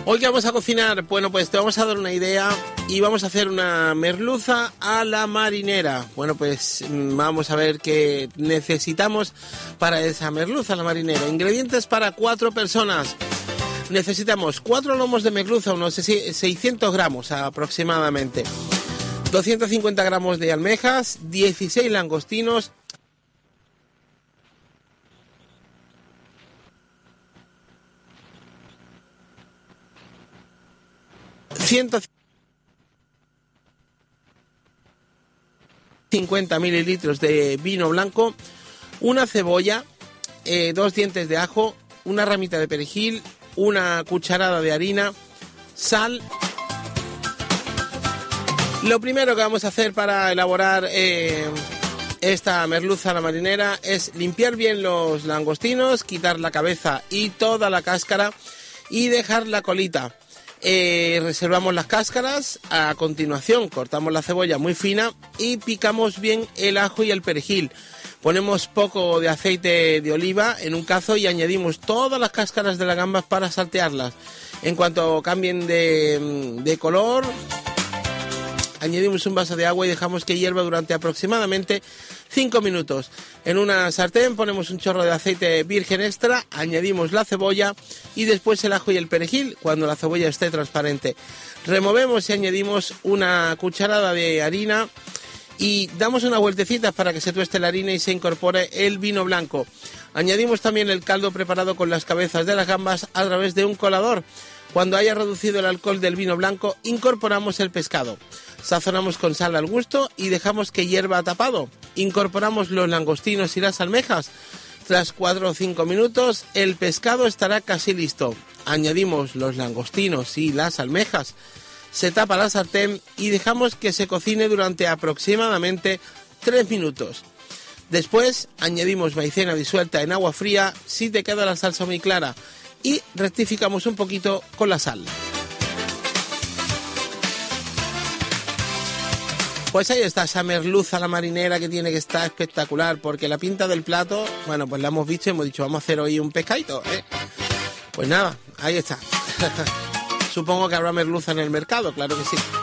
Hoy que vamos a cocinar, bueno, pues te vamos a dar una idea y vamos a hacer una merluza a la marinera. Bueno, pues vamos a ver qué necesitamos para esa merluza a la marinera. Ingredientes para 4 personas. Necesitamos 4 lomos de merluza, unos 600 gramos aproximadamente. 250 gramos de almejas, 16 langostinos, 150 mililitros de vino blanco, una cebolla, 2 dientes de ajo, una ramita de perejil, una cucharada de harina, sal. Lo primero que vamos a hacer para elaborar esta merluza a la marinera es limpiar bien los langostinos, quitar la cabeza y toda la cáscara y dejar la colita. Reservamos las cáscaras, a continuación cortamos la cebolla muy fina y picamos bien el ajo y el perejil. Ponemos poco de aceite de oliva en un cazo y añadimos todas las cáscaras de las gambas para saltearlas. En cuanto cambien de color, añadimos un vaso de agua y dejamos que hierva durante aproximadamente 5 minutos. En una sartén ponemos un chorro de aceite virgen extra, añadimos la cebolla y después el ajo y el perejil cuando la cebolla esté transparente. Removemos y añadimos una cucharada de harina y damos unas vueltecitas para que se tueste la harina y se incorpore el vino blanco. Añadimos también el caldo preparado con las cabezas de las gambas a través de un colador. Cuando haya reducido el alcohol del vino blanco, incorporamos el pescado. Sazonamos con sal al gusto y dejamos que hierva tapado. Incorporamos los langostinos y las almejas. Tras 4 o 5 minutos, el pescado estará casi listo. Añadimos los langostinos y las almejas. Se tapa la sartén y dejamos que se cocine durante aproximadamente 3 minutos. Después añadimos maicena disuelta en agua fría si te queda la salsa muy clara y rectificamos un poquito con la sal. Pues ahí está esa merluza a la marinera que tiene que estar espectacular, porque la pinta del plato, bueno, pues la hemos visto y hemos dicho, vamos a hacer hoy un pescadito, ¿eh? Pues nada, ahí está. Supongo que habrá merluza en el mercado, claro que sí.